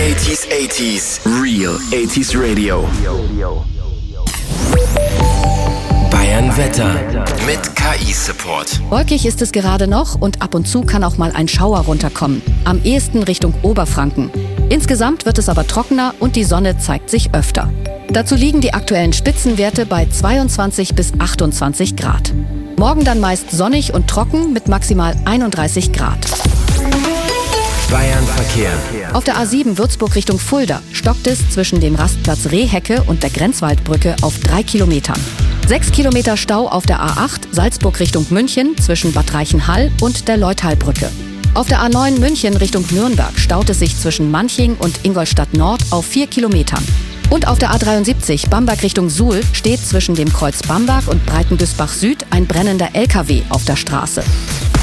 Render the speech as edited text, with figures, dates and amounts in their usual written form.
80s, Real 80s Radio. Bayern Wetter mit KI-Support. Wolkig ist es gerade noch und ab und zu kann auch mal ein Schauer runterkommen. Am ehesten Richtung Oberfranken. Insgesamt wird es aber trockener und die Sonne zeigt sich öfter. Dazu liegen die aktuellen Spitzenwerte bei 22 bis 28 Grad. Morgen dann meist sonnig und trocken mit maximal 31 Grad. Bayern Verkehr. Auf der A7 Würzburg Richtung Fulda stockt es zwischen dem Rastplatz Rehhecke und der Grenzwaldbrücke auf 3 Kilometern. 6 Kilometer Stau auf der A8 Salzburg Richtung München zwischen Bad Reichenhall und der Leuthalbrücke. Auf der A9 München Richtung Nürnberg staut es sich zwischen Manching und Ingolstadt Nord auf 4 Kilometern. Und auf der A73 Bamberg Richtung Suhl steht zwischen dem Kreuz Bamberg und Breitengüßbach Süd ein brennender LKW auf der Straße.